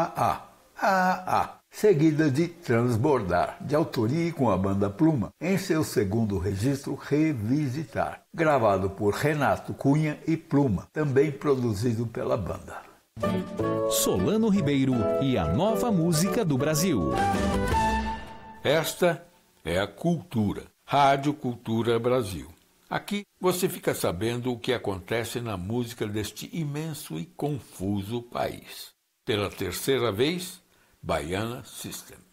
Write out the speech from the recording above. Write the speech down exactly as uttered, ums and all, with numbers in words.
Ah, ah, ah, ah, seguida de Transbordar, de autoria com a banda Pluma, em seu segundo registro Revisitar, gravado por Renato Cunha e Pluma, também produzido pela banda. Solano Ribeiro e a nova música do Brasil. Esta é a Cultura, Rádio Cultura Brasil. Aqui você fica sabendo o que acontece na música deste imenso e confuso país. Pela terceira vez, Baiana System.